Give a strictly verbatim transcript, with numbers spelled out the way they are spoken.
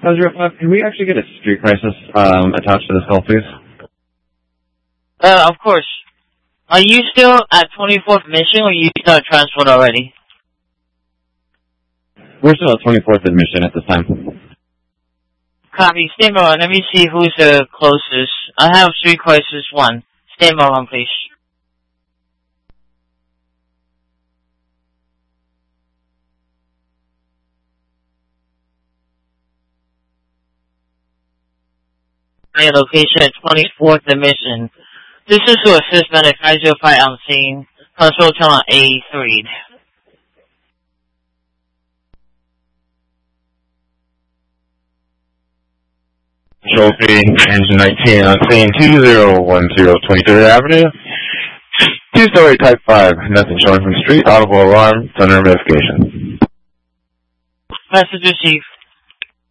Uh, zero five, can we actually get a street crisis um, attached to this call, please? Uh, of course. Are you still at twenty-fourth Mission, or you started transport already? We're still at twenty-fourth Admission at this time. Copy. Stay on. Let me see who's the closest. I have Street Crisis one. Stay on, please. My location at twenty-fourth Admission. This is to assist medic five oh five on scene. Control channel A three. Trophy, engine nineteen on scene two zero one zero twenty-third Avenue. Two-story type five, nothing showing from street, audible alarm, thunder investigation. Message received.